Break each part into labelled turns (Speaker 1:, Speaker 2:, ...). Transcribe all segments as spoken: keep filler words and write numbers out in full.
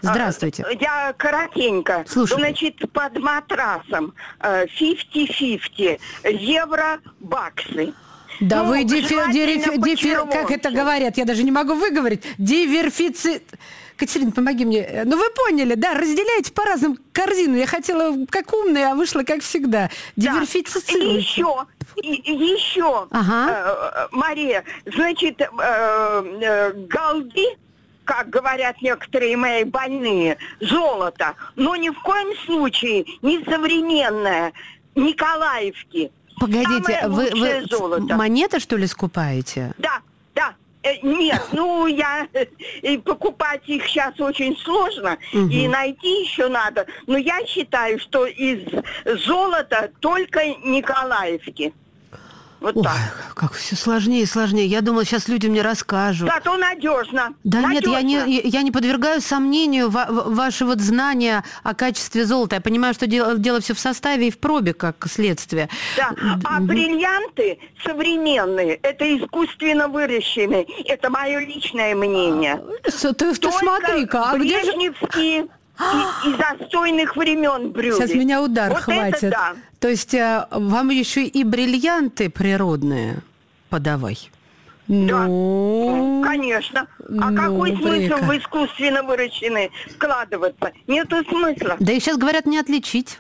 Speaker 1: Здравствуйте.
Speaker 2: Я коротенько.
Speaker 1: Слушаю.
Speaker 2: Значит, под матрасом пятьдесят-пятьдесят евро-баксы.
Speaker 1: Да
Speaker 2: ну,
Speaker 1: вы дефи, дефи, дефи, как это говорят, я даже не могу выговорить, диверфицит... Катерина, помоги мне. Ну, вы поняли, да, разделяйте по разным корзину. Я хотела как умная, а вышла как всегда. Диверфицируйте.
Speaker 2: Да. Еще, и, еще,
Speaker 1: ага.
Speaker 2: э, Мария, значит, э, э, голды, как говорят некоторые мои больные, золото, но ни в коем случае не современное, Николаевки.
Speaker 1: Погодите, вы, вы
Speaker 2: золото.
Speaker 1: монеты, что ли, скупаете?
Speaker 2: Да, да. Нет, ну, я и покупать их сейчас очень сложно, угу. и найти еще надо. Но я считаю, что из золота только Николаевки. Вот
Speaker 1: Ой,
Speaker 2: так.
Speaker 1: Как все сложнее и сложнее. Я думала, сейчас люди мне расскажут.
Speaker 2: Зато надежно.
Speaker 1: Да
Speaker 2: надежно.
Speaker 1: нет, я не, я не подвергаю сомнению ва- ваше вот знание о качестве золота. Я понимаю, что дело, дело все в составе и в пробе, как следствие.
Speaker 2: Да, а mm-hmm. бриллианты современные, это искусственно выращенные. Это мое личное мнение.
Speaker 1: А, ты, ты смотри-ка, а где же...
Speaker 2: брежневские... И, и застойных времен брюли.
Speaker 1: Сейчас меня удар
Speaker 2: вот
Speaker 1: хватит.
Speaker 2: Это да.
Speaker 1: То есть а, вам еще и бриллианты природные подавай.
Speaker 2: Да,
Speaker 1: ну,
Speaker 2: конечно. А
Speaker 1: ну,
Speaker 2: какой
Speaker 1: прика.
Speaker 2: смысл в искусственно выращенные вкладываться? Нету смысла.
Speaker 1: Да и сейчас говорят не отличить.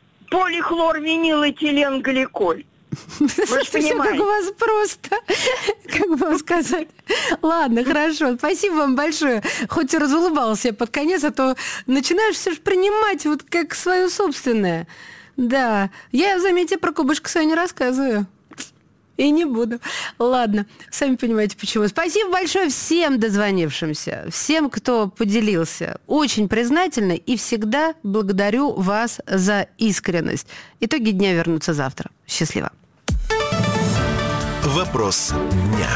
Speaker 2: Полихлорвинилэтиленгликоль. Вы же понимаете.
Speaker 1: Как у вас просто, как бы вам сказать. Ладно, хорошо, спасибо вам большое. Хоть и разулыбался я под конец, а то начинаешь все же принимать вот как свое собственное. Да, я, заметьте, про кубышку свою не рассказываю. И не буду. Ладно, сами понимаете, почему. Спасибо большое всем дозвонившимся, всем, кто поделился. Очень признательна и всегда благодарю вас за искренность. Итоги дня вернутся завтра. Счастливо.
Speaker 3: Вопрос дня.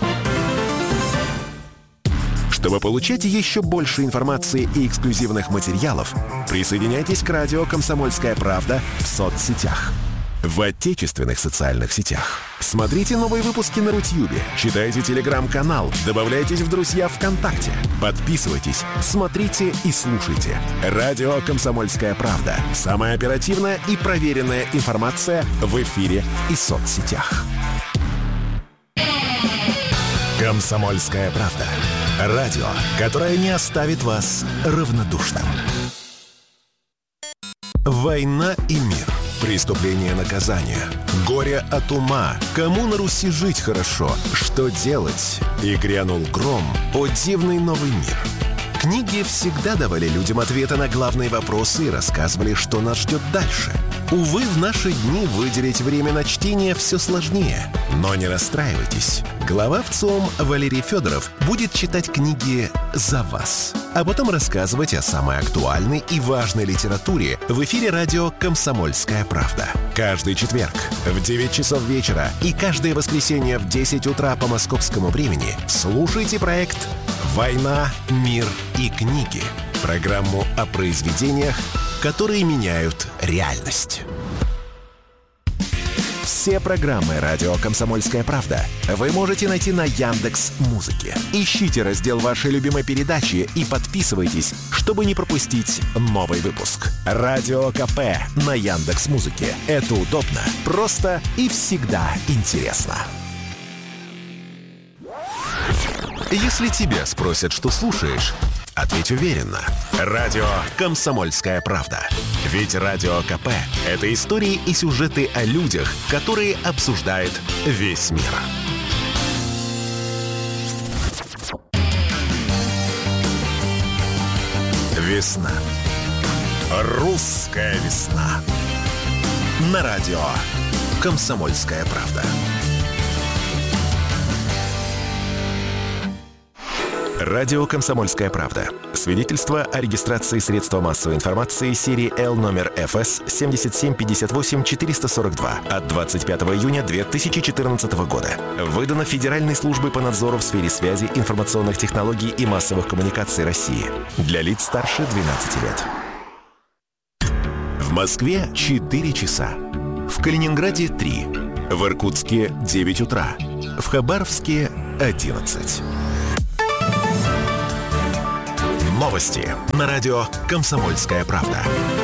Speaker 3: Чтобы получать еще больше информации и эксклюзивных материалов, присоединяйтесь к радио «Комсомольская правда» в соцсетях. В отечественных социальных сетях. Смотрите новые выпуски на Рутьюбе, читайте телеграм-канал, добавляйтесь в друзья ВКонтакте, подписывайтесь, смотрите и слушайте. Радио «Комсомольская правда». Самая оперативная и проверенная информация в эфире и соцсетях. «Комсомольская правда». Радио, которое не оставит вас равнодушным. «Война и мир». Преступление, наказание. Горе от ума. Кому на Руси жить хорошо? Что делать? И грянул гром. О, дивный новый мир. Книги всегда давали людям ответы на главные вопросы и рассказывали, что нас ждет дальше. Увы, в наши дни выделить время на чтение все сложнее. Но не расстраивайтесь. Глава ВЦИОМ Валерий Федоров будет читать книги за вас, а потом рассказывать о самой актуальной и важной литературе в эфире радио «Комсомольская правда». Каждый четверг в девять часов вечера и каждое воскресенье в десять утра по московскому времени слушайте проект «Война, мир и книги». Программу о произведениях, которые меняют реальность. Все программы радио «Комсомольская правда» вы можете найти на Яндекс.Музыке. Ищите раздел вашей любимой передачи и подписывайтесь, чтобы не пропустить новый выпуск. Радио КП на Яндекс.Музыке. Это удобно, просто и всегда интересно. Если тебя спросят, что слушаешь, ответь уверенно. Радио «Комсомольская правда». Ведь Радио КП – это истории и сюжеты о людях, которые обсуждает весь мир. Весна. Русская весна. На радио «Комсомольская правда». Радио «Комсомольская правда». Свидетельство о регистрации средства массовой информации серии Л номер эф эс семь семь пять восемь четыре сорок два от двадцать пятого июня две тысячи четырнадцатого года. Выдано Федеральной службой по надзору в сфере связи, информационных технологий и массовых коммуникаций России. Для лиц старше двенадцати лет. В Москве четыре часа. В Калининграде три. В Иркутске девять утра. В Хабаровске одиннадцать. Новости на радио «Комсомольская правда».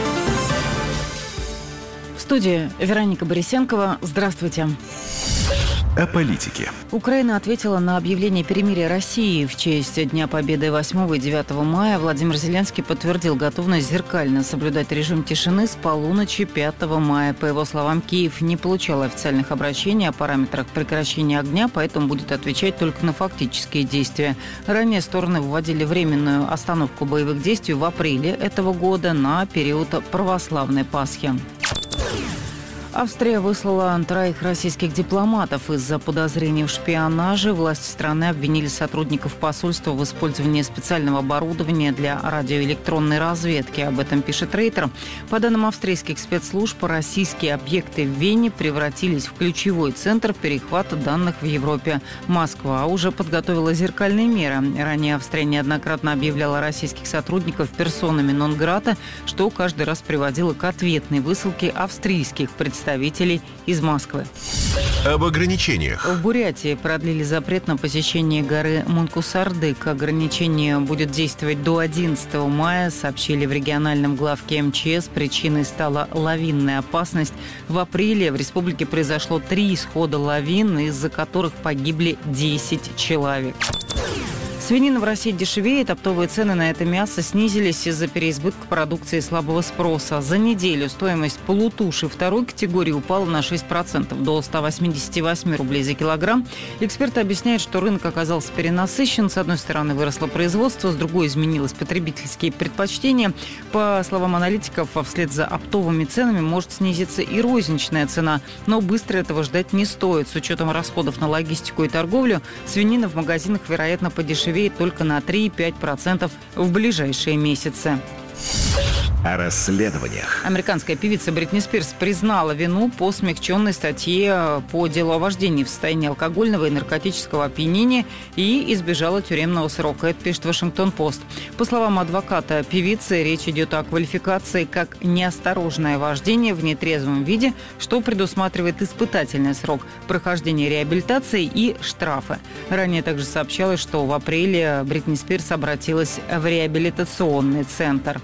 Speaker 4: В студии Вероника Борисенкова. Здравствуйте.
Speaker 3: О политике.
Speaker 4: Украина ответила на объявление перемирия России в честь Дня Победы восьмого и девятого мая. Владимир Зеленский подтвердил готовность зеркально соблюдать режим тишины с полуночи пятого мая. По его словам, Киев не получал официальных обращений о параметрах прекращения огня, поэтому будет отвечать только на фактические действия. Ранее стороны вводили временную остановку боевых действий в апреле этого года на период православной Пасхи. Австрия выслала троих российских дипломатов из-за подозрений в шпионаже. Власти страны обвинили сотрудников посольства в использовании специального оборудования для радиоэлектронной разведки. Об этом пишет Рейтер. По данным австрийских спецслужб, российские объекты в Вене превратились в ключевой центр перехвата данных в Европе. Москва уже подготовила зеркальные меры. Ранее Австрия неоднократно объявляла российских сотрудников персонами нон-грата, что каждый раз приводило к ответной высылке австрийских представителей. представителей из Москвы.
Speaker 3: Об ограничениях.
Speaker 4: В Бурятии продлили запрет на посещение горы Мункусардык. Ограничение будет действовать до одиннадцатого мая, сообщили в региональном главке эм че эс. Причиной стала лавинная опасность. В апреле в республике произошло три исхода лавин, из-за которых погибли десять человек. Свинина в России дешевеет, оптовые цены на это мясо снизились из-за переизбытка продукции и слабого спроса. За неделю стоимость полутуши второй категории упала на шесть процентов до ста восьмидесяти восьми рублей за килограмм. Эксперты объясняют, что рынок оказался перенасыщен. С одной стороны, выросло производство, с другой изменилось потребительские предпочтения. По словам аналитиков, вслед за оптовыми ценами может снизиться и розничная цена. Но быстро этого ждать не стоит. С учетом расходов на логистику и торговлю, свинина в магазинах, вероятно, подешевеет только на три-пять процентов в ближайшие месяцы.
Speaker 3: О расследованиях.
Speaker 4: Американская певица Бритни Спирс признала вину по смягченной статье по делу о вождении в состоянии алкогольного и наркотического опьянения и избежала тюремного срока. Это пишет Вашингтон-Пост. По словам адвоката певицы, речь идет о квалификации как неосторожное вождение в нетрезвом виде, что предусматривает испытательный срок, прохождение реабилитации и штрафы. Ранее также сообщалось, что в апреле Бритни Спирс обратилась в реабилитационный центр.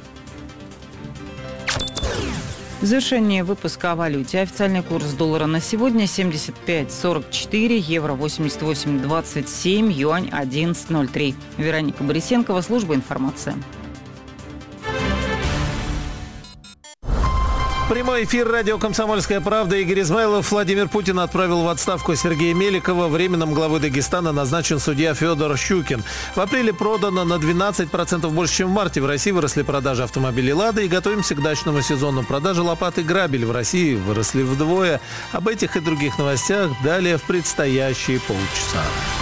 Speaker 4: В завершении выпуска о валюте. Официальный курс доллара на сегодня семьдесят пять сорок четыре, евро восемьдесят восемь двадцать семь, юань одиннадцать ноль три. Вероника Борисенкова, служба информации.
Speaker 5: Прямой эфир радио «Комсомольская правда». Игорь Измайлов. Владимир Путин отправил в отставку Сергея Меликова. Временным главой Дагестана назначен судья Федор Щукин. В апреле продано на двенадцать процентов больше, чем в марте. В России выросли продажи автомобилей «Лада» и готовимся к дачному сезону. Продажи лопат и грабель в России выросли вдвое. Об этих и других новостях далее в предстоящие полчаса.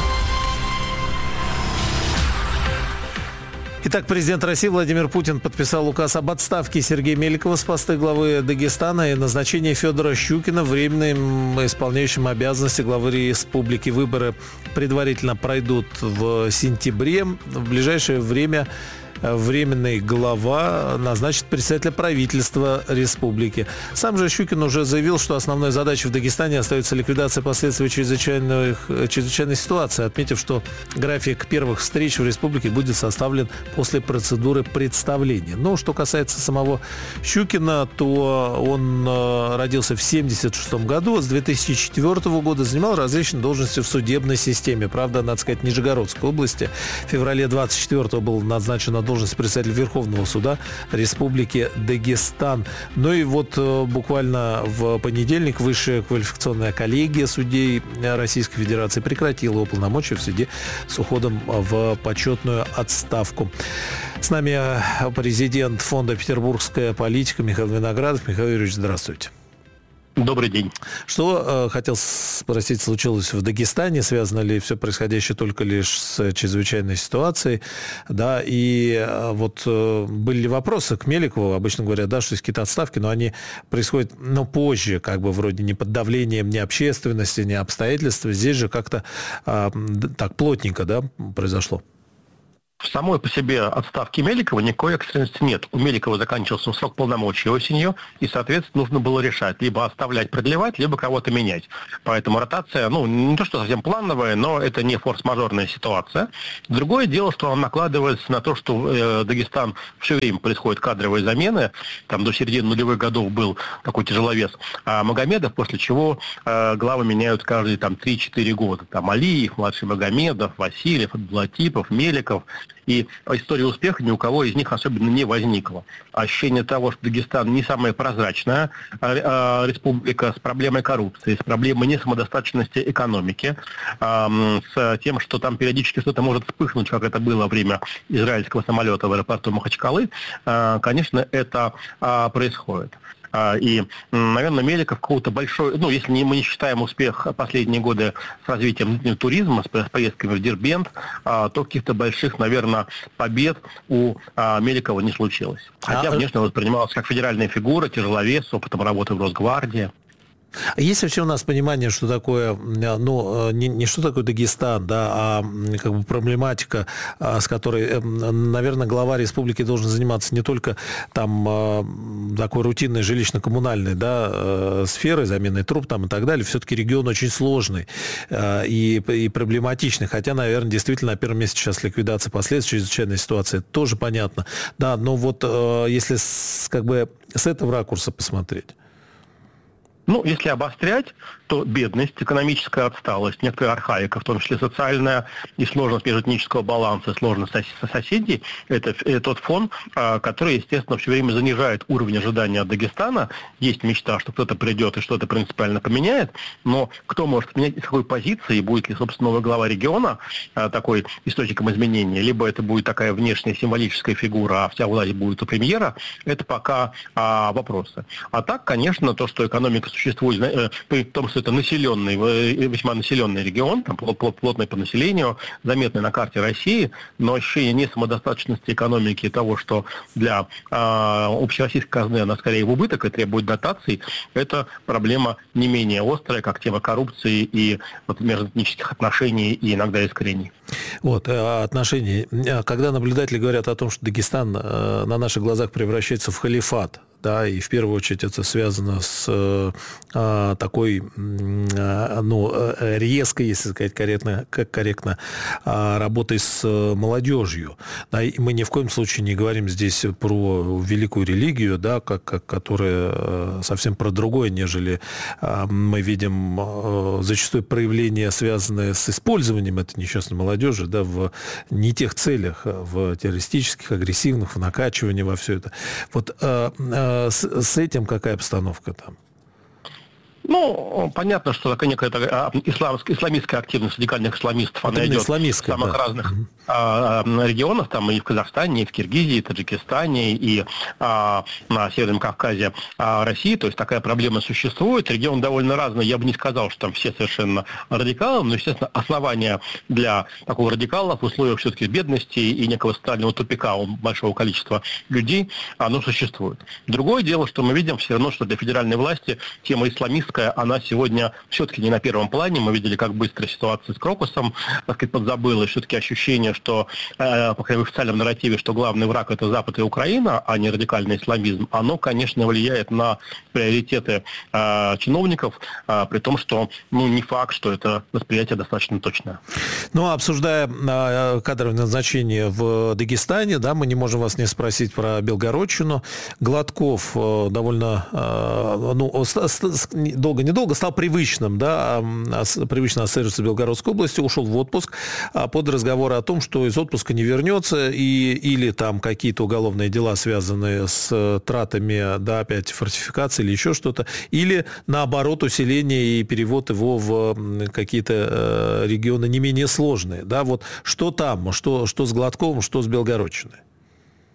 Speaker 5: Итак, президент России Владимир Путин подписал указ об отставке Сергея Меликова с поста главы Дагестана и назначении Федора Щукина временным исполняющим обязанности главы республики. Выборы предварительно пройдут в сентябре. В ближайшее время временный глава назначит председателя правительства республики. Сам же Щукин уже заявил, что основной задачей в Дагестане остается ликвидация последствий чрезвычайной, чрезвычайной ситуации, отметив, что график первых встреч в республике будет составлен после процедуры представления. Но что касается самого Щукина, то он родился в семьдесят шестом году, с две тысячи четвёртого года занимал различные должности в судебной системе. Правда, надо сказать, в Нижегородской области. В феврале двадцать четвёртого был назначен на должность председателя Верховного суда Республики Дагестан. Ну и вот буквально в понедельник Высшая квалификационная коллегия судей Российской Федерации прекратила уполномочия в суде с уходом в почетную отставку. С нами президент фонда «Петербургская политика» Михаил Виноградов. Михаил Юрьевич, здравствуйте.
Speaker 6: Добрый день.
Speaker 5: Что, э, хотел спросить, случилось в Дагестане? Связано ли все происходящее только лишь с чрезвычайной ситуацией? Да, и э, вот э, были ли вопросы к Меликову? Обычно говорят, да, что есть какие-то отставки, но они происходят, ну, позже, как бы вроде не под давлением ни общественности, ни обстоятельств. Здесь же как-то э, так плотненько, да, произошло.
Speaker 6: в самой по себе отставке Меликова никакой экстренности нет. У Меликова заканчивался срок полномочий осенью, и, соответственно, нужно было решать, либо оставлять, продлевать, либо кого-то менять. Поэтому ротация, ну, не то что совсем плановая, но это не форс-мажорная ситуация. Другое дело, что он накладывается на то, что э, Дагестан все время происходят кадровые замены. Там до середины нулевых годов был такой тяжеловес а Магомедов, после чего э, главы меняют каждые там три-четыре года. Там Алиев, младший Магомедов, Васильев, Абдулатипов, Меликов. И история успеха ни у кого из них особенно не возникла. Ощущение того, что Дагестан не самая прозрачная республика с проблемой коррупции, с проблемой несамодостаточности экономики, с тем, что там периодически что-то может вспыхнуть, как это было во время израильского самолета в аэропорту Махачкалы, конечно, это происходит. И, наверное, Меликов какого-то большой, ну, если не, мы не считаем успех последние годы с развитием туризма, с поездками в Дербент, то каких-то больших, наверное, побед у Меликова не случилось. Хотя, конечно, воспринимался как федеральная фигура, тяжеловес, с опытом работы в Росгвардии.
Speaker 5: Есть вообще у нас понимание, что такое, ну, не, не что такое Дагестан, да, а как бы проблематика, с которой, наверное, глава республики должен заниматься не только там такой рутинной жилищно-коммунальной, да, сферой, заменой труб там и так далее. Все-таки регион очень сложный и, и проблематичный. Хотя, наверное, действительно на первом месте сейчас ликвидация последствий чрезвычайной ситуации. Это тоже понятно. Да, но вот если с, как бы с этого ракурса посмотреть.
Speaker 6: Ну, если обострять, то бедность, экономическая отсталость, некоторая архаика, в том числе социальная и сложность межэтнического баланса, сложность со соседей, это, это тот фон, который, естественно, все время занижает уровень ожидания от Дагестана. Есть мечта, что кто-то придет и что-то принципиально поменяет, но кто может менять, из какой позиции, будет ли, собственно, новый глава региона такой источником изменения, либо это будет такая внешняя символическая фигура, а вся власть будет у премьера, это пока а, вопросы. А так, конечно, то, что экономика существует, при том, что это населенный, весьма населенный регион, там, плотный по населению, заметный на карте России, но ощущение несамодостаточности экономики и того, что для э, общероссийской казны она скорее в убыток и требует дотаций, это проблема не менее острая, как тема коррупции и вот, межэтнических отношений и иногда искорений.
Speaker 5: Вот, отношения. Когда наблюдатели говорят о том, что Дагестан на наших глазах превращается в халифат, да, и в первую очередь это связано с а, такой, а, ну, резкой, если сказать корректно, как корректно, а, работой с молодежью. Да, и мы ни в коем случае не говорим здесь про великую религию, да, как, как, которая совсем про другое, нежели а, мы видим а, зачастую проявления, связанные с использованием этой несчастной молодежи, да, в не тех целях, в террористических, агрессивных, в накачивании во все это. Вот а, а, С, с этим какая обстановка там?
Speaker 6: Ну, понятно, что такая некая исламская, исламистская активность радикальных исламистов, она идет в самых да. разных mm-hmm. а, регионах, там и в Казахстане, и в Киргизии, и в Таджикистане, и а, на Северном Кавказе а, России. То есть такая проблема существует. Регион довольно разный. Я бы не сказал, что там все совершенно радикалы, но, естественно, основания для такого радикала в условиях все-таки бедности и некого социального тупика у большого количества людей, оно существует. Другое дело, что мы видим все равно, что для федеральной власти тема исламистская, она сегодня все-таки не на первом плане. Мы видели, как быстро ситуация с Крокусом, так сказать, подзабыла. Все-таки ощущение, что, э, по крайней мере, в официальном нарративе, что главный враг – это Запад и Украина, а не радикальный исламизм, оно, конечно, влияет на приоритеты э, чиновников, э, при том, что ну, не факт, что это восприятие достаточно точное.
Speaker 5: Ну, обсуждая э, кадровое назначение в Дагестане, да, мы не можем вас не спросить про Белгородчину. Гладков э, довольно э, ну, долго-недолго стал привычным, да, привычно ассоциируется с Белгородской областью, ушел в отпуск под разговоры о том, что из отпуска не вернется, и, или там какие-то уголовные дела, связанные с тратами, да, опять фортификации или еще что-то, или наоборот усиление и перевод его в какие-то регионы не менее сложные. Да, вот что там, что, что с Гладковым, что с Белгородчиной?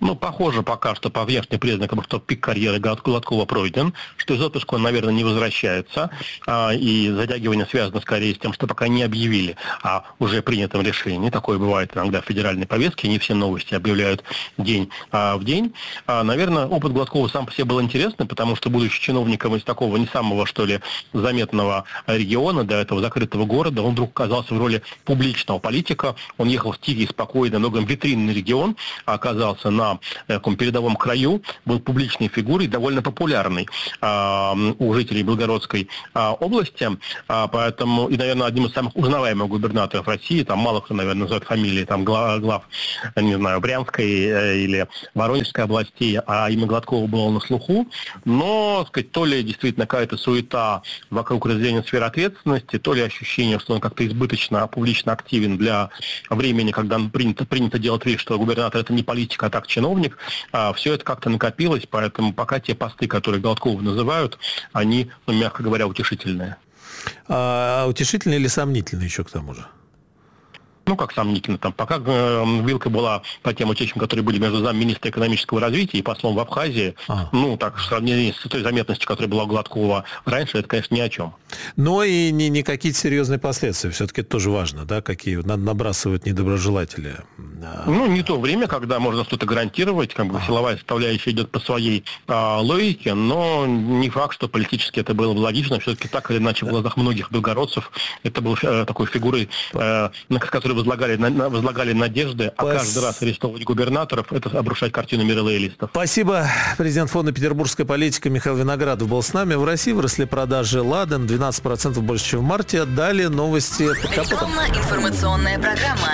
Speaker 6: Ну, похоже пока что по внешним признакам, что пик карьеры Гладкова пройден, что из отпуска он, наверное, не возвращается, а, и затягивание связано скорее с тем, что пока не объявили о уже принятом решении. Такое бывает иногда в федеральной повестке, не все новости объявляют день а, в день. А, наверное, опыт Гладкова сам по себе был интересный, потому что, будучи чиновником из такого не самого, что ли, заметного региона, до этого закрытого города, он вдруг оказался в роли публичного политика. Он ехал в тихий, спокойный, многом витринный регион, оказался на таком передовом краю, был публичной фигурой, довольно популярной а, у жителей Белгородской а, области, а, поэтому, и, наверное, одним из самых узнаваемых губернаторов России, там мало кто, наверное, называет фамилии там, глав, глав, не знаю, Брянской э, или Воронежской областей, а имя Гладкова было на слуху, но, так сказать, то ли действительно какая-то суета вокруг разделения сфер ответственности, то ли ощущение, что он как-то избыточно публично активен для времени, когда принято, принято делать вид, что губернатор это не политик, а так чиновник. чиновник, а, все это как-то накопилось, поэтому пока те посты, которые Гладкова называют, они, ну, мягко говоря, утешительные.
Speaker 5: А утешительные или сомнительные еще к тому же?
Speaker 6: Ну, как сомнительно. Там, пока э, вилка была по тем утечкам, которые были между замминистра экономического развития и послом в Абхазии, а. ну, так, в сравнении с той заметностью, которая была у Гладкова раньше, это, конечно, ни о чем.
Speaker 5: Но и не, не какие-то серьезные последствия. Все-таки это тоже важно, да, какие набрасывают недоброжелатели.
Speaker 6: Ну, не то время, когда можно что-то гарантировать, как бы а. силовая составляющая идет по своей а, логике, но не факт, что политически это было бы логично. Все-таки так или иначе в глазах многих белгородцев это был э, такой фигурой, э, на которой возлагали, на, возлагали надежды, а Пос... каждый раз арестовывать губернаторов, это обрушать картину мира лоялистов.
Speaker 5: Спасибо. Президент фонда «Петербургская политика» Михаил Виноградов был с нами. В России выросли продажи «Ладен» двенадцать процентов больше, чем в марте. Далее новости под капотом.
Speaker 7: Рекламно-информационная программа.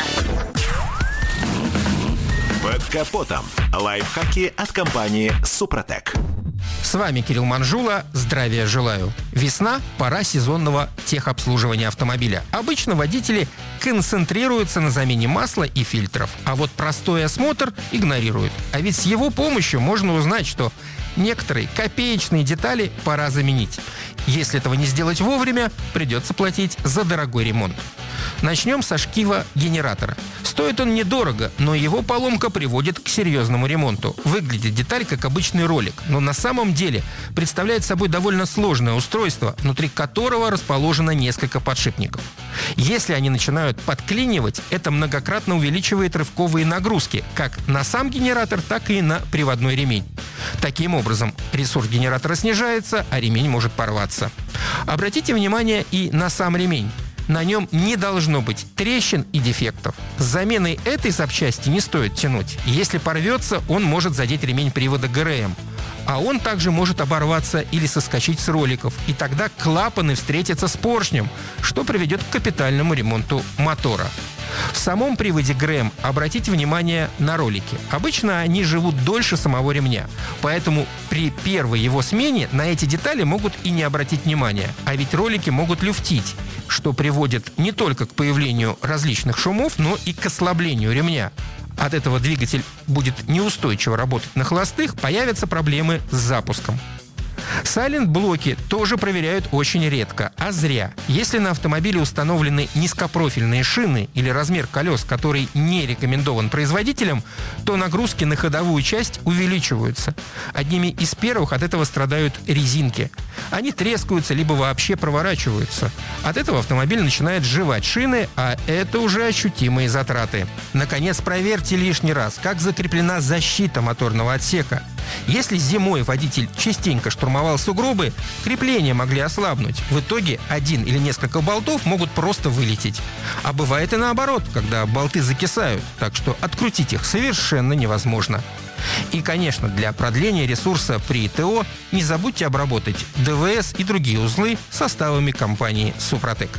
Speaker 3: Под капотом. Лайфхаки от компании «Супротек».
Speaker 8: С вами Кирилл Манжула. Здравия желаю. Весна – пора сезонного техобслуживания автомобиля. Обычно водители концентрируются на замене масла и фильтров, а вот простой осмотр игнорируют. А ведь с его помощью можно узнать, что некоторые копеечные детали пора заменить. Если этого не сделать вовремя, придется платить за дорогой ремонт. Начнем со шкива генератора. Стоит он недорого, но его поломка приводит к серьезному ремонту. Выглядит деталь как обычный ролик, но на самом деле представляет собой довольно сложное устройство, внутри которого расположено несколько подшипников. Если они начинают подклинивать, это многократно увеличивает рывковые нагрузки как на сам генератор, так и на приводной ремень. Таким образом, ресурс генератора снижается, а ремень может порваться. Обратите внимание и на сам ремень. На нем не должно быть трещин и дефектов. С заменой этой запчасти не стоит тянуть. Если порвется, он может задеть ремень привода ГРМ. А он также может оборваться или соскочить с роликов. И тогда клапаны встретятся с поршнем, что приведет к капитальному ремонту мотора. В самом приводе ГРМ обратите внимание на ролики. Обычно они живут дольше самого ремня, поэтому при первой его смене на эти детали могут и не обратить внимания. А ведь ролики могут люфтить, что приводит не только к появлению различных шумов, но и к ослаблению ремня. От этого двигатель будет неустойчиво работать на холостых, появятся проблемы с запуском. Сайлент-блоки тоже проверяют очень редко, а зря. Если на автомобиле установлены низкопрофильные шины или размер колес, который не рекомендован производителем, то нагрузки на ходовую часть увеличиваются. Одними из первых от этого страдают резинки. Они трескаются либо вообще проворачиваются. От этого автомобиль начинает сживать шины, а это уже ощутимые затраты. Наконец, проверьте лишний раз, как закреплена защита моторного отсека. Если зимой водитель частенько штурмовал сугробы, крепления могли ослабнуть. В итоге один или несколько болтов могут просто вылететь. А бывает и наоборот, когда болты закисают, так что открутить их совершенно невозможно. И, конечно, для продления ресурса при ТО не забудьте обработать ДВС и другие узлы составами компании «Супротек».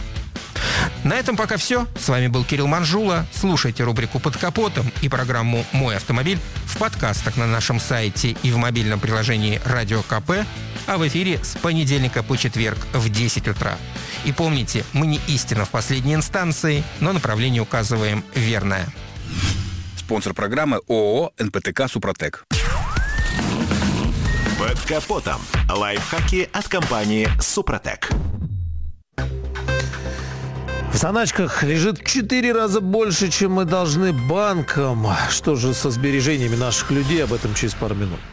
Speaker 8: На этом пока все. С вами был Кирилл Манжула. Слушайте рубрику «Под капотом» и программу «Мой автомобиль» в подкастах на нашем сайте и в мобильном приложении «Радио КП», а в эфире с понедельника по четверг в десять утра. И помните, мы не истина в последней инстанции, но направление указываем верное.
Speaker 9: Спонсор программы ООО «эн пэ тэ ка Супротек».
Speaker 3: Под капотом. Лайфхаки от компании «Супротек».
Speaker 5: В заначках лежит в четыре раза больше, чем мы должны банкам. Что же со сбережениями наших людей? Об этом через пару минут.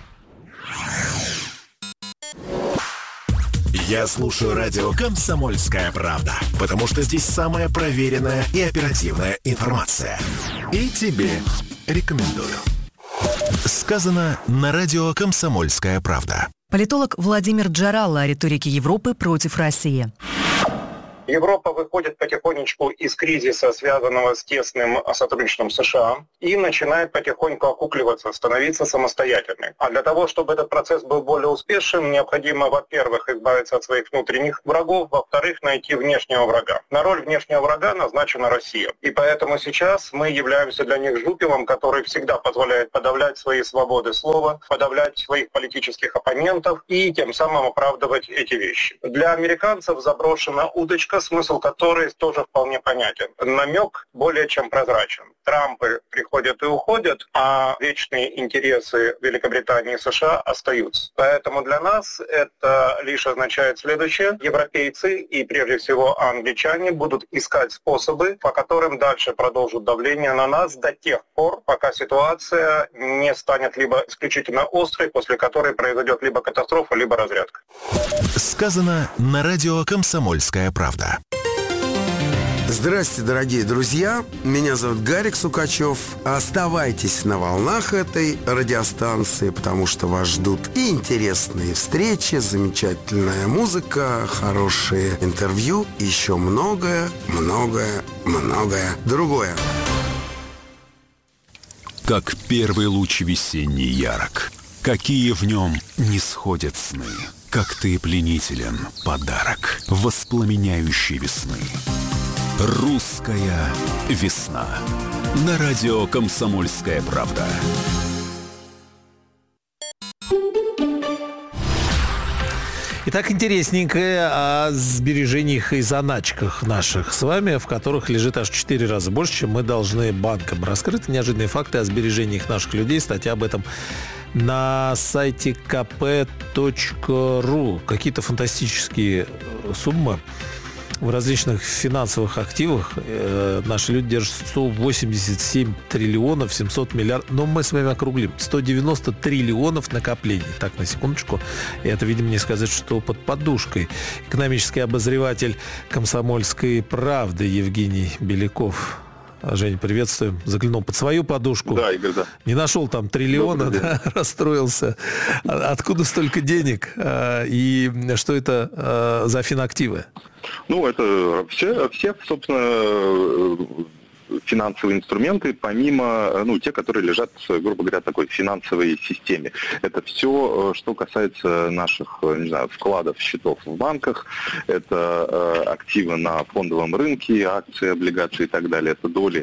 Speaker 3: Я слушаю радио «Комсомольская правда», потому что здесь самая проверенная и оперативная информация. И тебе рекомендую. Сказано на радио «Комсомольская правда».
Speaker 10: Политолог Владимир Джаралла о риторике Европы против России.
Speaker 11: Европа выходит потихонечку из кризиса, связанного с тесным сотрудничеством США, и начинает потихоньку окукливаться, становиться самостоятельной. А для того, чтобы этот процесс был более успешным, необходимо, во-первых, избавиться от своих внутренних врагов, во-вторых, найти внешнего врага. На роль внешнего врага назначена Россия. И поэтому сейчас мы являемся для них жупелом, который всегда позволяет подавлять свои свободы слова, подавлять своих политических оппонентов и тем самым оправдывать эти вещи. Для американцев заброшена удочка, смысл которой тоже вполне понятен. Намек более чем прозрачен. Трампы приходят и уходят, а вечные интересы Великобритании и США остаются. Поэтому для нас это лишь означает следующее. Европейцы и прежде всего англичане будут искать способы, по которым дальше продолжат давление на нас до тех пор, пока ситуация не станет либо исключительно острой, после которой произойдет либо катастрофа, либо разрядка.
Speaker 3: Сказано на радио «Комсомольская правда».
Speaker 12: Здравствуйте, дорогие друзья. Меня зовут Гарик Сукачев. Оставайтесь на волнах этой радиостанции, потому что вас ждут и интересные встречи, замечательная музыка, хорошие интервью, еще многое, многое, многое другое.
Speaker 13: Как первый луч весенний ярок, какие в нем не сходят сны. Как ты пленителен, подарок воспламеняющей весны. Русская весна. На радио «Комсомольская правда».
Speaker 5: Итак, интересненькое о сбережениях и заначках наших с вами, в которых лежит аж в четыре раза больше, чем мы должны банкам. Раскрыты неожиданные факты о сбережениях наших людей. Статья об этом на сайте ка пэ точка ру. Какие-то фантастические суммы в различных финансовых активах. Э, наши люди держат сто восемьдесят семь триллионов семьсот миллиардов. Но мы с вами округлим. сто девяносто триллионов накоплений. Так, на секундочку. И это, видимо, не сказать, что под подушкой. Экономический обозреватель «Комсомольской правды» Евгений Беляков. Женя, приветствуем. Заглянул под свою подушку.
Speaker 6: Да, Игорь, да.
Speaker 5: Не нашел там триллиона, да, расстроился. Откуда столько денег? И что это за финактивы?
Speaker 6: Ну, это все, все, собственно, финансовые инструменты, помимо, ну, те, которые лежат, грубо говоря, в такой финансовой системе. Это все, что касается наших, не знаю, вкладов, счетов в банках, это активы на фондовом рынке, акции, облигации и так далее, это доли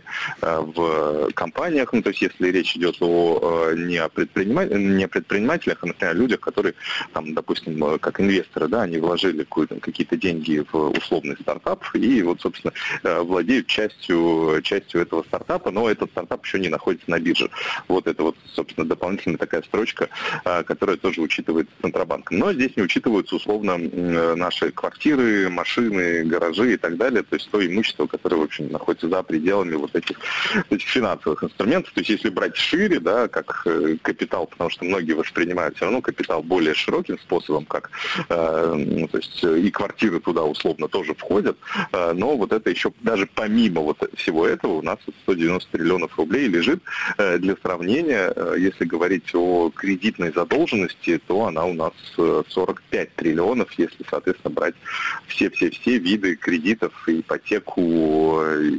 Speaker 6: в компаниях, ну, то есть если речь идет о не о предпринимателях, не о предпринимателях, а, например, о людях, которые, там, допустим, как инвесторы, да, они вложили какие-то деньги в условный стартап и вот, собственно, владеют частью, частью этого стартапа, но этот стартап еще не находится на бирже. Вот это вот, собственно, дополнительная такая строчка, которая тоже учитывается Центробанком. Но здесь не учитываются, условно, наши квартиры, машины, гаражи и так далее, то есть то имущество, которое, в общем, находится за пределами вот этих, этих финансовых инструментов. То есть если брать шире, да, как капитал, потому что многие воспринимают все равно капитал более широким способом, как, ну, то есть и квартиры туда условно тоже входят, но вот это еще даже помимо вот всего этого у нас сто девяносто триллионов рублей лежит. Для сравнения, если говорить о кредитной задолженности, то она у нас сорок пять триллионов, если, соответственно, брать все-все-все виды кредитов, ипотеку,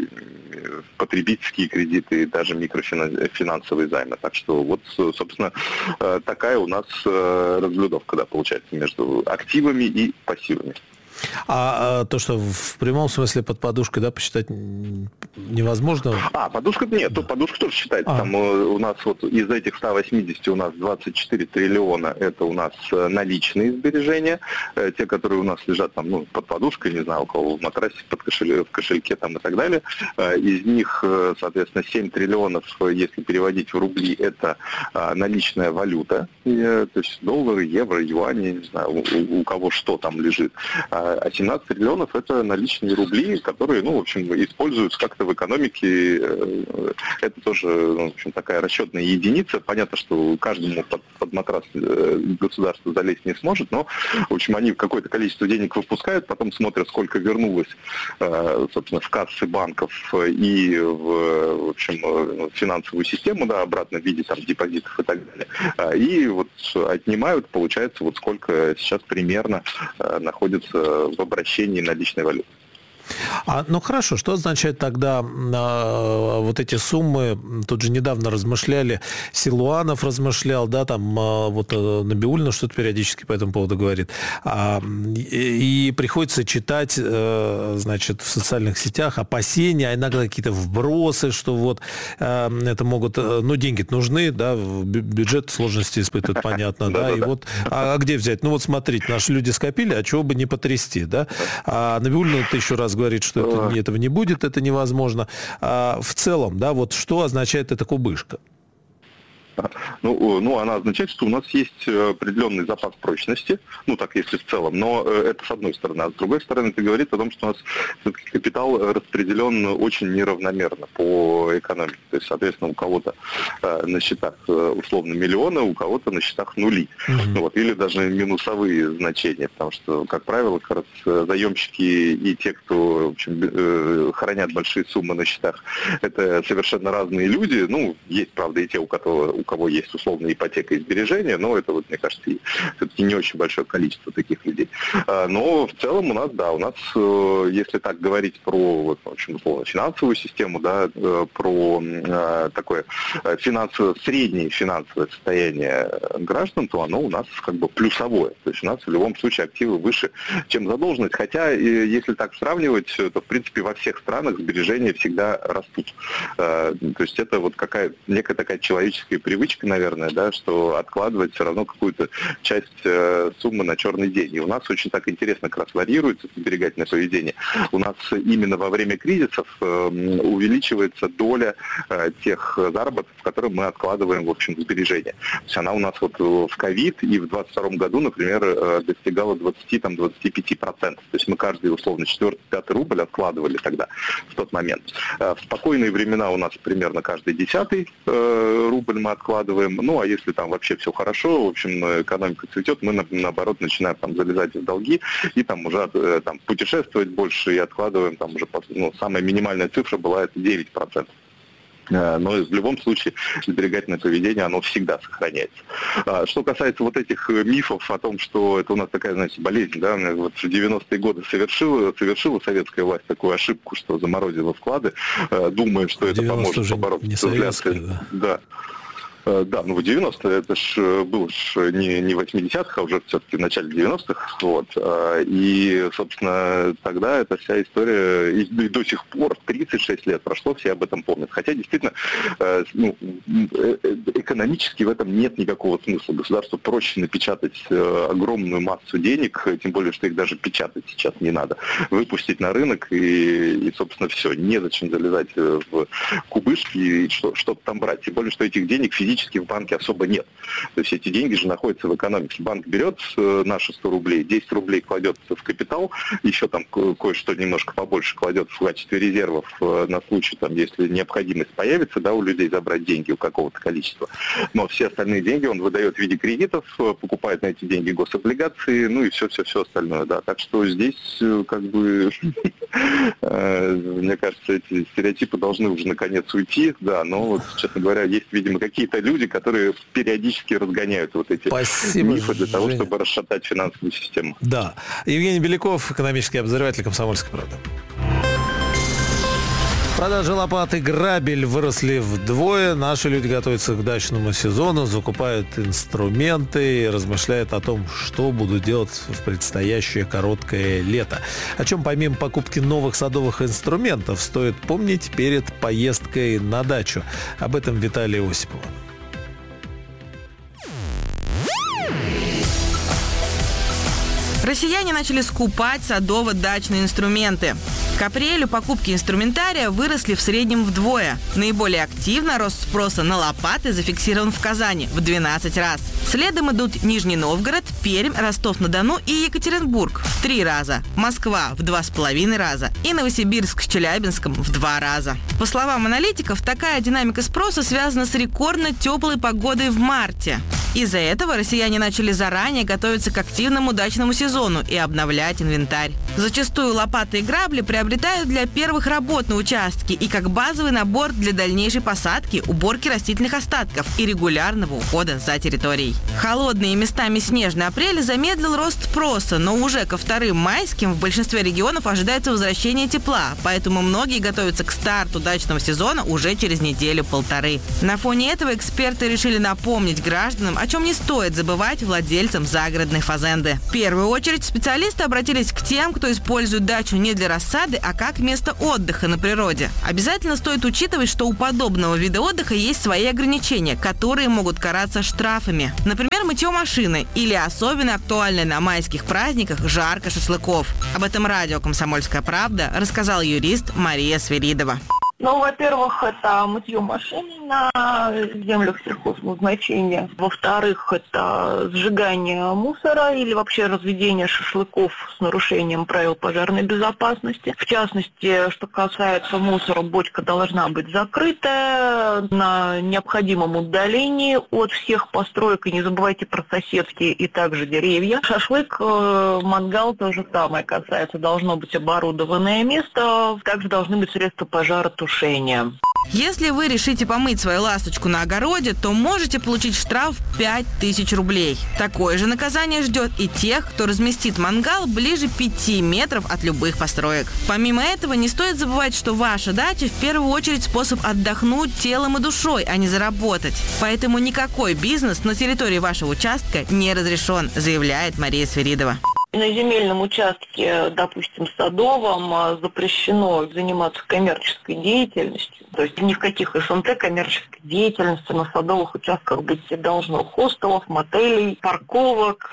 Speaker 6: потребительские кредиты и даже микрофинансовые займы. Так что вот, собственно, такая у нас разблюдовка, да, получается, между активами и пассивами.
Speaker 5: А, а то, что в прямом смысле под подушкой, да, посчитать невозможно?
Speaker 6: А, подушка нет, то подушка тоже считается. А. Там у нас вот из этих ста восьмидесяти у нас двадцать четыре триллиона, это у нас наличные сбережения, те, которые у нас лежат там, ну, под подушкой, не знаю, у кого в матрасе, под кошель, в кошельке там и так далее. Из них, соответственно, семь триллионов, если переводить в рубли, это наличная валюта, то есть доллары, евро, юани, не знаю, у, у кого что там лежит.
Speaker 14: А семнадцать триллионов – это наличные рубли, которые, ну, в общем, используются как-то в экономике. Это тоже, ну, в общем, такая расчетная единица. Понятно, что каждому под, под матрас государство залезть не сможет, но, в общем, они какое-то количество денег выпускают, потом смотрят, сколько вернулось, собственно, в кассы банков и в, в общем, в финансовую систему, да, обратно в виде там депозитов и так далее. И вот отнимают, получается, вот сколько сейчас примерно находится в обращении наличной валюты.
Speaker 5: А, ну хорошо, что означает тогда э, вот эти суммы? Тут же недавно размышляли, Силуанов размышлял, да, там э, вот э, Набиуллина что-то периодически по этому поводу говорит. А, и, и приходится читать, э, значит, в социальных сетях опасения, а иногда какие-то вбросы, что вот э, это могут, э, ну деньги нужны, да, бюджет сложности испытывает, понятно, да, и вот, а где взять? Ну вот смотрите, наши люди скопили, а чего бы не потрясти, да? А Набиуллина-то еще раз говорит, что это, этого не будет, это невозможно. А в целом, да, вот что означает эта кубышка?
Speaker 14: Ну, ну, она означает, что у нас есть определенный запас прочности, ну, так, если в целом, но это с одной стороны. А с другой стороны, это говорит о том, что у нас все-таки капитал распределен очень неравномерно по экономике. То есть, соответственно, у кого-то на счетах условно миллионы, у кого-то на счетах нули. Mm-hmm. Ну, вот, или даже минусовые значения, потому что, как правило, как раз заемщики и те, кто, в общем, хранят большие суммы на счетах, это совершенно разные люди. Ну, есть, правда, и те, у которых у кого есть условная ипотека и сбережения, но это, вот, мне кажется, все-таки не очень большое количество таких людей. Но в целом у нас, да, у нас, если так говорить про, вот, в общем, условно, финансовую систему, да, про такое финансовое, среднее финансовое состояние граждан, то оно у нас как бы плюсовое. То есть у нас в любом случае активы выше, чем задолженность. Хотя, если так сравнивать, то, в принципе, во всех странах сбережения всегда растут. То есть это вот какая некая такая человеческая привычка, привычка, наверное, да, что откладывать все равно какую-то часть э, суммы на черный день. И у нас очень так интересно как раз варьируется сберегательное поведение. У нас именно во время кризисов э, увеличивается доля э, тех заработков, которые мы откладываем, в общем, в сбережения. То есть она у нас вот в ковид и в двадцать втором году, например, э, достигала двадцать-двадцать пять процентов. То есть мы каждый, условно, четвертый-пятый рубль откладывали тогда, в тот момент. Э, в спокойные времена у нас примерно каждый десятый э, рубль мы откладываем. Откладываем. Ну, а если там вообще все хорошо, в общем, экономика цветет, мы, наоборот, начинаем там залезать в долги и там уже там, путешествовать больше и откладываем там уже, ну, самая минимальная цифра была это девять процентов. Но в любом случае сберегательное поведение, оно всегда сохраняется. Что касается вот этих мифов о том, что это у нас такая, знаете, болезнь, да, вот в девяностые годы совершила, совершила советская власть такую ошибку, что заморозила вклады, думая, что это поможет побороться с инфляцией. Да. Да. Да, ну в девяностые, это ж было ж не, не в восьмидесятых, а уже все-таки в начале девяностых. Вот. И, собственно, тогда эта вся история, и до сих пор, тридцать шесть лет прошло, все об этом помнят. Хотя, действительно, ну, экономически в этом нет никакого смысла. Государству проще напечатать огромную массу денег, тем более, что их даже печатать сейчас не надо. Выпустить на рынок и, и собственно, все. Незачем залезать в кубышки и что, что-то там брать. Тем более, что этих денег физически в банке особо нет. То есть эти деньги же находятся в экономике. Банк берет наши сто рублей, десять рублей кладет в капитал, еще там ко- кое-что немножко побольше кладет в качестве резервов на случай, там, если необходимость появится, да, у людей забрать деньги у какого-то количества. Но все остальные деньги он выдает в виде кредитов, покупает на эти деньги гособлигации, ну и все-все-все остальное. Да. Так что здесь как бы, мне кажется, эти стереотипы должны уже наконец уйти, да, но вот, честно говоря, есть, видимо, какие-то люди, которые периодически разгоняют вот эти Спасибо, мифы для того, Женя. Чтобы расшатать финансовую систему.
Speaker 5: Да. Евгений Беляков, экономический обозреватель «Комсомольской правды». Продажи лопат и грабель выросли вдвое. Наши люди готовятся к дачному сезону, закупают инструменты и размышляют о том, что будут делать в предстоящее короткое лето. О чем помимо покупки новых садовых инструментов стоит помнить перед поездкой на дачу. Об этом Виталий Осипова.
Speaker 15: Россияне начали скупать садово-дачные инструменты. К апрелю покупки инструментария выросли в среднем вдвое. Наиболее активно рост спроса на лопаты зафиксирован в Казани в двенадцать раз. Следом идут Нижний Новгород, Пермь, Ростов-на-Дону и Екатеринбург в три раза, Москва в два с половиной раза и Новосибирск с Челябинском в два раза. По словам аналитиков, такая динамика спроса связана с рекордно теплой погодой в марте. Из-за этого россияне начали заранее готовиться к активному дачному сезону и обновлять инвентарь. Зачастую лопаты и грабли приобретают для первых работ на участке и как базовый набор для дальнейшей посадки, уборки растительных остатков и регулярного ухода за территорией. Холодный и местами снежный апрель замедлил рост спроса, но уже ко вторым майским в большинстве регионов ожидается возвращение тепла, поэтому многие готовятся к старту дачного сезона уже через неделю-полторы. На фоне этого эксперты решили напомнить гражданам, о чем не стоит забывать владельцам загородной фазенды. В первую очередь специалисты обратились к тем, кто использует дачу не для рассады, а как место отдыха на природе. Обязательно стоит учитывать, что у подобного вида отдыха есть свои ограничения, которые могут караться штрафами. Например, мытье машины или особенно актуально на майских праздниках жарка шашлыков. Об этом радио «Комсомольская правда» рассказала юрист Мария Свиридова.
Speaker 16: Ну, во-первых, это мытье машины на землях сельхозназначения. Во-вторых, это сжигание мусора или вообще разведение шашлыков с нарушением правил пожарной безопасности. В частности, что касается мусора, бочка должна быть закрытая на необходимом удалении от всех построек. И не забывайте про соседские и также деревья. Шашлык, мангал то же самое касается. Должно быть оборудованное место. Также должны быть средства пожаротушения.
Speaker 15: Если вы решите помыть свою ласточку на огороде, то можете получить штраф пять тысяч рублей. Такое же наказание ждет и тех, кто разместит мангал ближе пяти метров от любых построек. Помимо этого, не стоит забывать, что ваша дача в первую очередь способ отдохнуть телом и душой, а не заработать. Поэтому никакой бизнес на территории вашего участка не разрешен, заявляет Мария Свиридова.
Speaker 16: На земельном участке, допустим, садовом, запрещено заниматься коммерческой деятельностью. То есть ни в каких СНТ коммерческой деятельности на садовых участках быть не должно. Хостелов, мотелей, парковок,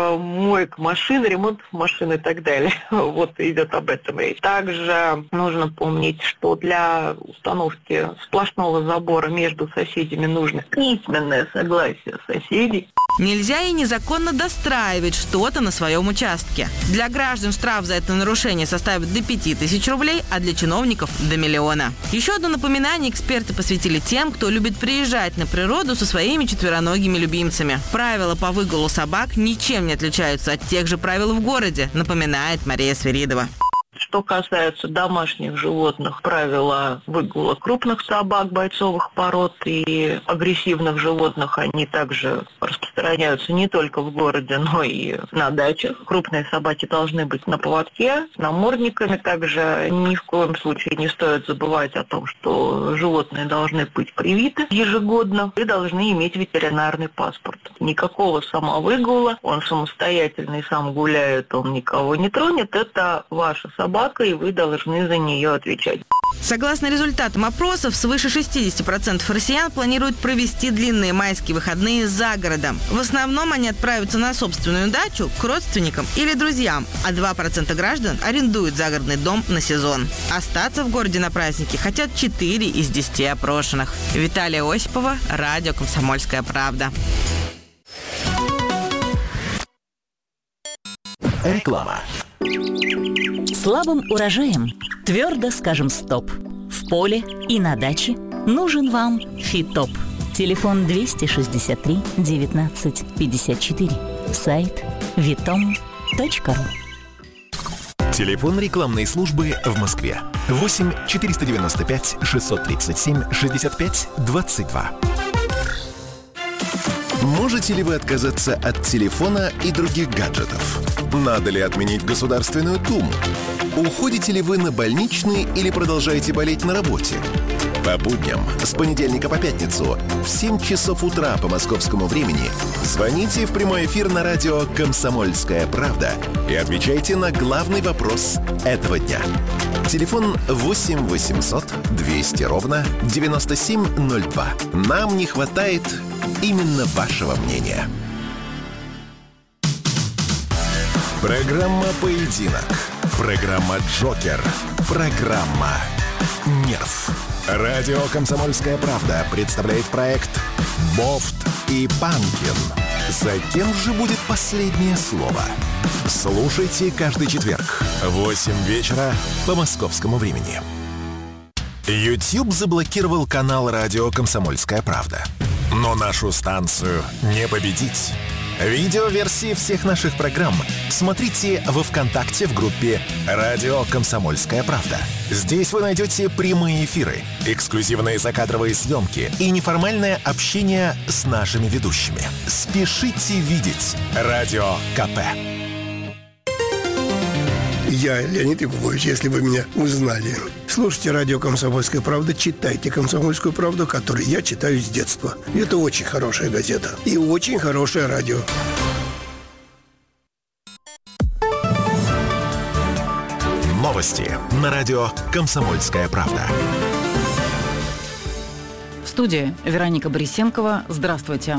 Speaker 16: моек машин, ремонтов машин и так далее. Вот идет об этом речь. Также нужно помнить, что для установки сплошного забора между соседями нужно письменное согласие соседей.
Speaker 15: Нельзя и незаконно достраивать что-то на своем участке. Для граждан штраф за это нарушение составит до пяти тысяч рублей, а для чиновников – до миллиона. Еще одно напоминание эксперты посвятили тем, кто любит приезжать на природу со своими четвероногими любимцами. Правила по выгулу собак ничем не отличаются от тех же правил в городе, напоминает Мария Свиридова.
Speaker 16: Что касается домашних животных, правила выгула крупных собак бойцовых пород и агрессивных животных, они также распространяются не только в городе, но и на дачах. Крупные собаки должны быть на поводке, с намордниками. Также ни в коем случае не стоит забывать о том, что животные должны быть привиты ежегодно и должны иметь ветеринарный паспорт. Никакого самовыгула, он самостоятельный, сам гуляет, он никого не тронет. Это ваша собака. собака, и вы должны за нее отвечать.
Speaker 15: Согласно результатам опросов, свыше шестьдесят процентов россиян планируют провести длинные майские выходные за городом. В основном они отправятся на собственную дачу, к родственникам или друзьям, а два процента граждан арендуют загородный дом на сезон. Остаться в городе на праздники хотят четыре из десяти опрошенных. Виталия Осипова, радио «Комсомольская правда».
Speaker 3: Реклама.
Speaker 17: Слабым урожаем твердо скажем стоп. В поле и на даче нужен вам Фитоп. Телефон двести шестьдесят три девятнадцать пятьдесят четыре. Сайт витом точка ру.
Speaker 3: Телефон рекламной службы в Москве. восемь четыреста девяносто пять шестьсот тридцать семь шестьдесят пять двадцать два. Можете ли вы отказаться от телефона и других гаджетов? Надо ли отменить Государственную Думу? Уходите ли вы на больничный или продолжаете болеть на работе? По будням с понедельника по пятницу в семь часов утра по московскому времени звоните в прямой эфир на радио «Комсомольская правда» и отвечайте на главный вопрос этого дня. Телефон восемь восемьсот двести ровно девяносто семь ноль два. Нам не хватает именно вашего мнения. Программа «Поединок». Программа «Джокер». Программа «Нерв». Радио «Комсомольская правда» представляет проект «Бофт и Панкин». За кем же будет последнее слово? Слушайте каждый четверг в восемь вечера по московскому времени. YouTube заблокировал канал радио «Комсомольская правда». Но нашу станцию не победить. Видеоверсии всех наших программ смотрите во ВКонтакте в группе «Радио Комсомольская правда». Здесь вы найдете прямые эфиры, эксклюзивные закадровые съемки и неформальное общение с нашими ведущими. Спешите видеть Радио КП.
Speaker 18: Я Леонид Якубович, если вы меня узнали. Слушайте радио «Комсомольская правда», читайте «Комсомольскую правду», которую я читаю с детства. Это очень хорошая газета и очень хорошее радио.
Speaker 3: Новости на радио «Комсомольская правда».
Speaker 4: В студии Вероника Борисенкова. Здравствуйте.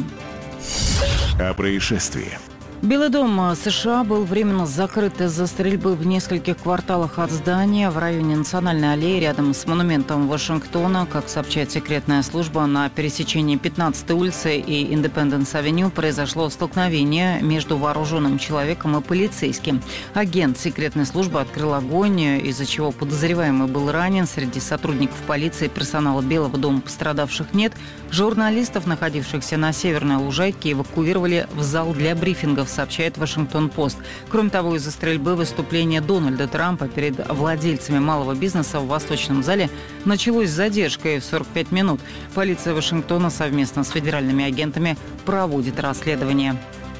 Speaker 3: О происшествии.
Speaker 4: Белый дом США был временно закрыт из-за стрельбы в нескольких кварталах от здания в районе Национальной аллеи рядом с монументом Вашингтона. Как сообщает секретная служба, на пересечении пятнадцатой улицы и Индепенденс-авеню произошло столкновение между вооруженным человеком и полицейским. Агент секретной службы открыл огонь, из-за чего подозреваемый был ранен. Среди сотрудников полиции и персонала Белого дома пострадавших нет. Журналистов, находившихся на Северной Лужайке, эвакуировали в зал для брифингов, сообщает Вашингтон-Пост. Кроме того, из-за стрельбы выступления Дональда Трампа перед владельцами малого бизнеса в Восточном зале началось с задержкой в сорок пять минут. Полиция Вашингтона совместно с федеральными агентами проводит расследование.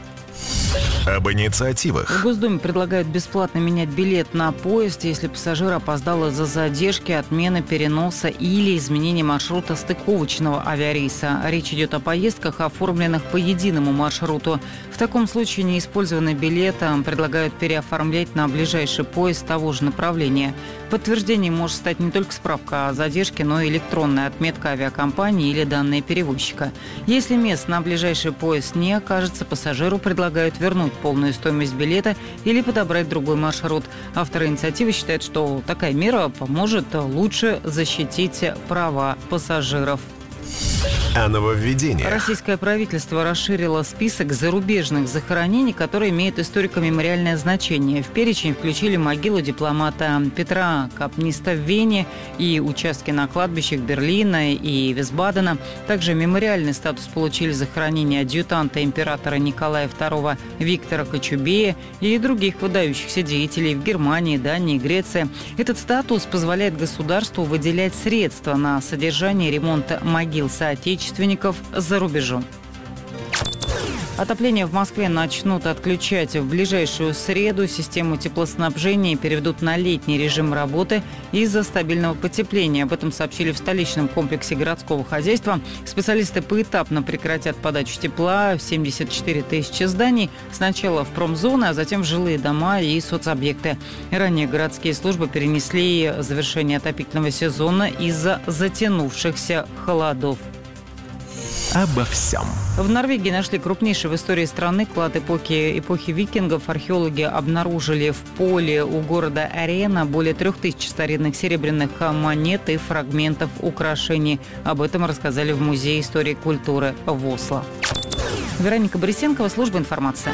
Speaker 3: Об инициативах.
Speaker 4: В Госдуме предлагают бесплатно менять билет на поезд, если пассажир опоздал из-за задержки, отмены, переноса или изменения маршрута стыковочного авиарейса. Речь идет о поездках, оформленных по единому маршруту. В таком случае неиспользованный билет предлагают переоформлять на ближайший поезд того же направления. Подтверждением может стать не только справка о задержке, но и электронная отметка авиакомпании или данные перевозчика. Если мест на ближайший поезд не окажется, пассажиру предлагают вернуть полную стоимость билета или подобрать другой маршрут. Авторы инициативы считают, что такая мера поможет лучше защитить права пассажиров.
Speaker 3: О нововведениях.
Speaker 4: Российское правительство расширило список зарубежных захоронений, которые имеют историко-мемориальное значение. В перечень включили могилу дипломата Петра Капниста в Вене и участки на кладбищах Берлина и Висбадена. Также мемориальный статус получили захоронения адъютанта императора Николая второго Виктора Кочубея и других выдающихся деятелей в Германии, Дании, Греции. Этот статус позволяет государству выделять средства на содержание и ремонт могил соотечественников за рубежом. Отопление в Москве начнут отключать в ближайшую среду. Систему теплоснабжения переведут на летний режим работы из-за стабильного потепления. Об этом сообщили в столичном комплексе городского хозяйства. Специалисты поэтапно прекратят подачу тепла в семьдесят четыре тысячи зданий. Сначала в промзоны, а затем в жилые дома и соцобъекты. Ранее городские службы перенесли завершение отопительного сезона из-за затянувшихся холодов.
Speaker 3: Обо всем.
Speaker 4: В Норвегии нашли крупнейший в истории страны клад эпохи, эпохи викингов. Археологи обнаружили в поле у города Арена более трех тысяч старинных серебряных монет и фрагментов украшений. Об этом рассказали в Музее истории и культуры в Осло. Вероника Борисенкова, служба информации.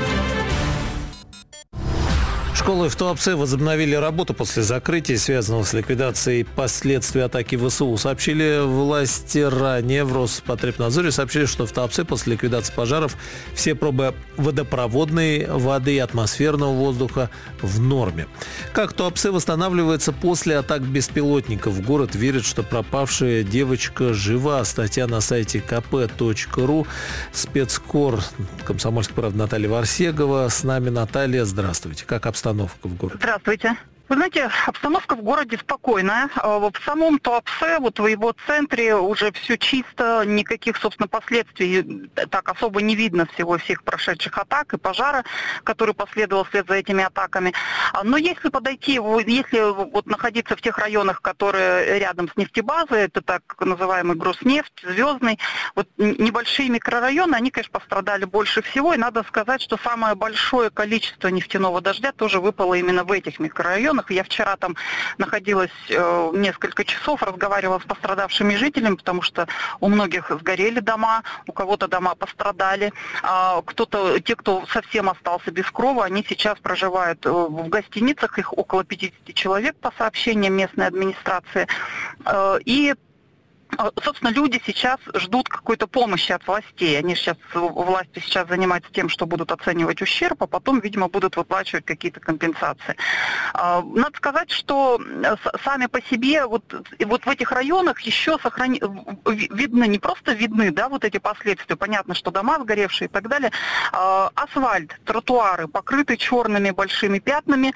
Speaker 5: Школы в Туапсе возобновили работу после закрытия, связанного с ликвидацией последствий атаки ВСУ. Сообщили власти ранее. В Роспотребнадзоре сообщили, что в Туапсе после ликвидации пожаров все пробы водопроводной воды и атмосферного воздуха в норме. Как Туапсе восстанавливается после атак беспилотников? Город верит, что пропавшая девочка жива. Статья на сайте ка пэ точка ру. Спецкор «Комсомольской правды» Наталья Варсегова. С нами Наталья. Здравствуйте. Как обстановка в городе?
Speaker 19: Здравствуйте. Вы знаете, обстановка в городе спокойная. В самом Туапсе, вот в его центре уже все чисто, никаких, собственно, последствий так особо не видно всего всех прошедших атак и пожара, который последовал вслед за этими атаками. Но если подойти, если вот находиться в тех районах, которые рядом с нефтебазой, это так называемый Гроснефть, Звездный, вот небольшие микрорайоны, они, конечно, пострадали больше всего. И надо сказать, что самое большое количество нефтяного дождя тоже выпало именно в этих микрорайонах. Я вчера там находилась э, несколько часов, разговаривала с пострадавшими жителями, потому что у многих сгорели дома, у кого-то дома пострадали. А кто-то, те, кто совсем остался без крова, они сейчас проживают в гостиницах, их около пятьдесят человек по сообщениям местной администрации. Э, и собственно, люди сейчас ждут какой-то помощи от властей. Они сейчас, власти сейчас занимаются тем, что будут оценивать ущерб, а потом, видимо, будут выплачивать какие-то компенсации. Надо сказать, что сами по себе вот, вот в этих районах еще сохрани... видны, не просто видны, да, вот эти последствия. Понятно, что дома сгоревшие и так далее. Асфальт, тротуары покрыты черными большими пятнами.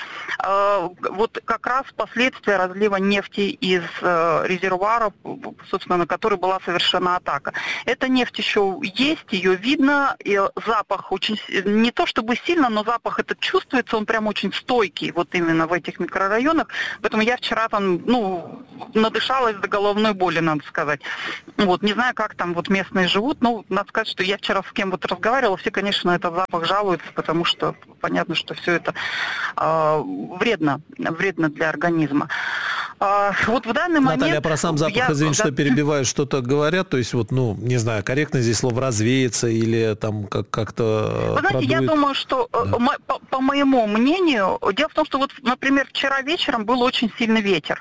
Speaker 19: Вот как раз последствия разлива нефти из резервуара, собственно, на который была совершена атака. Эта нефть еще есть, ее видно, и запах очень, не то чтобы сильно, но запах этот чувствуется, он прям очень стойкий, вот именно в этих микрорайонах. Поэтому я вчера там, ну, надышалась до головной боли, надо сказать. Вот, не знаю, как там вот местные живут, но надо сказать, что я вчера с кем вот разговаривала, все, конечно, на этот запах жалуются, потому что понятно, что все это э, вредно, вредно для организма. А, вот в данный момент...
Speaker 5: Наталья, про сам запах, я... извините, что перебиваю, что-то говорят, то есть вот, ну, не знаю, корректно здесь слово развеяться или там как- как-то...
Speaker 19: Вы знаете,
Speaker 5: продует.
Speaker 19: Я думаю, что, да. по, по моему мнению, дело в том, что вот, например, вчера вечером был очень сильный ветер.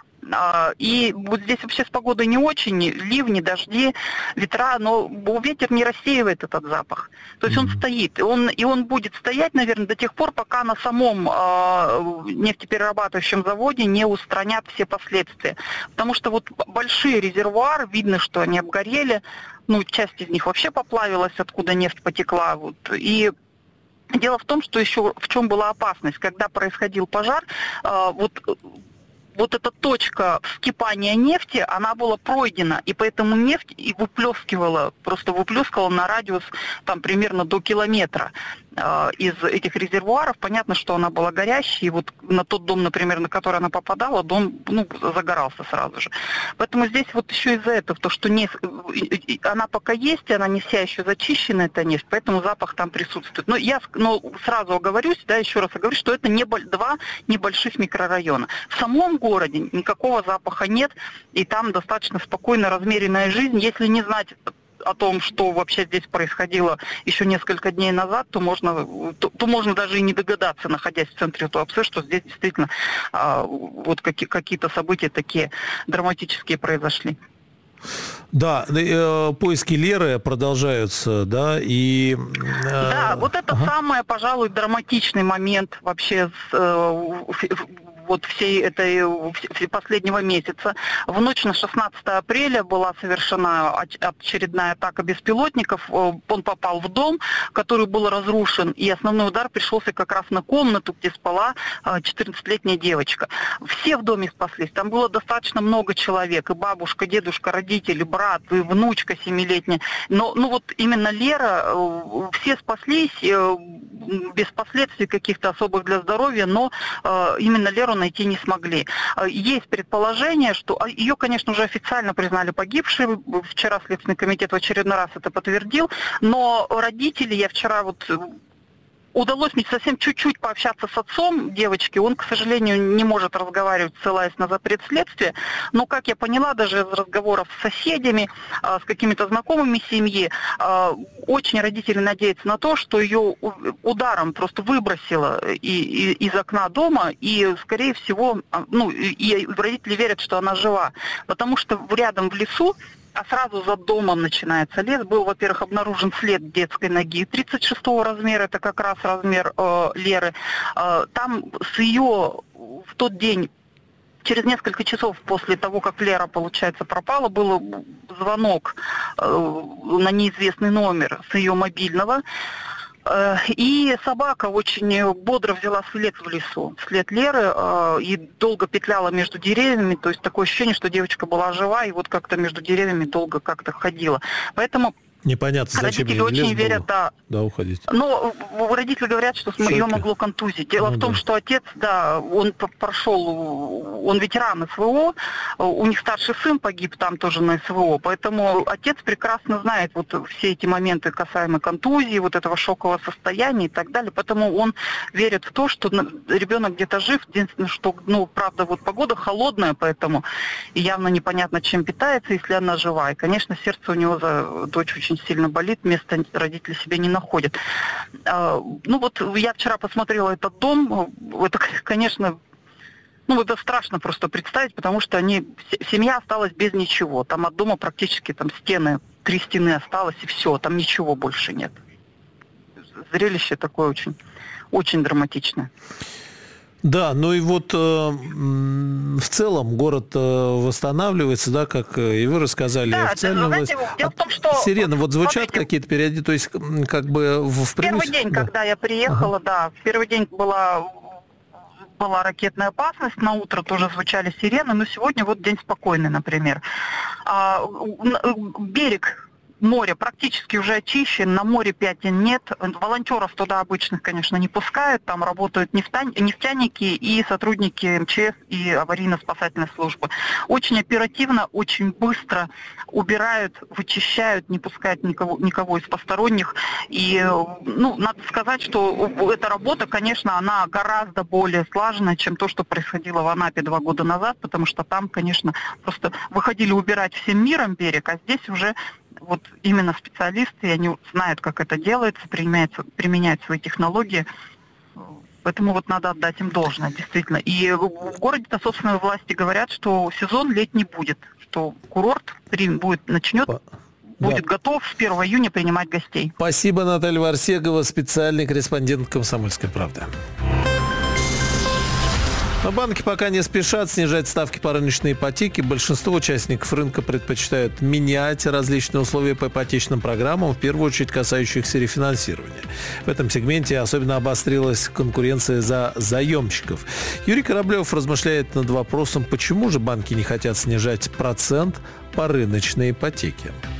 Speaker 19: И вот здесь вообще с погодой не очень, ливни, дожди, ветра, но ветер не рассеивает этот запах. То есть mm-hmm. он стоит, он, и он будет стоять, наверное, до тех пор, пока на самом э, нефтеперерабатывающем заводе не устранят все последствия. Потому что вот большие резервуары, видно, что они обгорели, ну, часть из них вообще поплавилась, откуда нефть потекла, вот, и... Дело в том, что еще в чем была опасность, когда происходил пожар, э, вот... Вот эта точка вскипания нефти, она была пройдена, и поэтому нефть и выплескивала, просто выплескивала на радиус там примерно до километра э, из этих резервуаров. Понятно, что она была горящей, и вот на тот дом, например, на который она попадала, дом, ну, загорался сразу же. Поэтому здесь вот еще из-за этого, то, что нефть, она пока есть, она не вся еще зачищена, эта нефть, поэтому запах там присутствует. Но я но сразу оговорюсь, да, еще раз оговорюсь, что это не, два небольших микрорайона. В самом городе никакого запаха нет, и там достаточно спокойная, размеренная жизнь. Если не знать о том, что вообще здесь происходило еще несколько дней назад, то можно, то, то можно даже и не догадаться, находясь в центре Туапсе, что здесь действительно а, вот какие, какие-то события такие драматические произошли.
Speaker 5: Да, э, поиски Леры продолжаются, да, и... Э,
Speaker 19: да, вот это ага. самый, пожалуй, драматичный момент вообще с... Э, вот всей этой всей последнего месяца. В ночь на шестнадцатое апреля была совершена очередная атака беспилотников. Он попал в дом, который был разрушен, и основной удар пришелся как раз на комнату, где спала четырнадцатилетняя девочка. Все в доме спаслись. Там было достаточно много человек. И бабушка, дедушка, родители, брат, и внучка семилетняя. Но ну вот именно Лера, все спаслись без последствий каких-то особых для здоровья, но именно Леру найти не смогли. Есть предположение, что ее, конечно, уже официально признали погибшей. Вчера Следственный комитет в очередной раз это подтвердил. Но родители, я вчера вот... Удалось мне совсем чуть-чуть пообщаться с отцом девочки. Он, к сожалению, не может разговаривать, ссылаясь на запрет следствия. Но, как я поняла, даже из разговоров с соседями, с какими-то знакомыми семьи, очень родители надеются на то, что ее ударом просто выбросило и, и, из окна дома. И, скорее всего, ну, и родители верят, что она жива. Потому что рядом в лесу, а сразу за домом начинается лес. Был, во-первых, обнаружен след детской ноги тридцать шестого размера, это как раз размер э, Леры. Э, там с ее в тот день, через несколько часов после того, как Лера, получается, пропала, был звонок э, на неизвестный номер с ее мобильного. И собака очень бодро взяла след в лесу, след Леры, и долго петляла между деревьями. То есть такое ощущение, что девочка была жива, и вот как-то между деревьями долго как-то ходила. Поэтому...
Speaker 5: Непонятно, зачем
Speaker 19: родители очень верят, да.
Speaker 5: Да, уходить.
Speaker 19: Но родители говорят, что Шоки. Ее могло контузить. Дело ну, в том, да. что отец, да, он прошел, он ветеран СВО, у них старший сын погиб там тоже на СВО, поэтому отец прекрасно знает вот все эти моменты касаемо контузии, вот этого шокового состояния и так далее, поэтому он верит в то, что ребенок где-то жив. Единственное, что, ну, правда, вот погода холодная, поэтому явно непонятно, чем питается, если она жива. И, конечно, сердце у него за дочь очень сильно болит, места родители себе не находят. Ну вот я вчера посмотрела этот дом, это, конечно, ну это страшно просто представить, потому что они, семья осталась без ничего. Там от дома практически там стены, три стены осталось и все, там ничего больше нет. Зрелище такое очень, очень драматичное.
Speaker 5: Да, ну и вот э, в целом город э, восстанавливается, да, как и вы рассказали.
Speaker 19: Да,
Speaker 5: официально
Speaker 19: знаете,
Speaker 5: власть...
Speaker 19: дело в том, что...
Speaker 5: Сирены вот звучат
Speaker 19: смотрите,
Speaker 5: какие-то периоды, то есть как бы в, в
Speaker 19: первый
Speaker 5: привычном...
Speaker 19: день,
Speaker 5: да.
Speaker 19: когда я приехала, ага. да, в первый день была, была ракетная опасность, на утро тоже звучали сирены, но сегодня вот день спокойный, например. А, берег море практически уже очищен, на море пятен нет. Волонтеров туда обычных, конечно, не пускают. Там работают нефтяники и сотрудники эм че эс и аварийно-спасательной службы. Очень оперативно, очень быстро убирают, вычищают, не пускают никого, никого из посторонних. И, ну, надо сказать, что эта работа, конечно, она гораздо более слаженная, чем то, что происходило в Анапе два года назад, потому что там, конечно, просто выходили убирать всем миром берег, а здесь уже вот именно специалисты, они знают, как это делается, применяют, применяют свои технологии. Поэтому вот надо отдать им должное, действительно. И в городе-то, собственно, власти говорят, что сезон летний будет, что курорт будет, начнет, будет да. готов с первого июня принимать гостей.
Speaker 5: Спасибо, Наталья Варсегова, специальный корреспондент «Комсомольской правды». Но банки пока не спешат снижать ставки по рыночной ипотеке. Большинство участников рынка предпочитают менять различные условия по ипотечным программам, в первую очередь касающихся рефинансирования. В этом сегменте особенно обострилась конкуренция за заемщиков. Юрий Кораблев размышляет над вопросом, почему же банки не хотят снижать процент по рыночной ипотеке.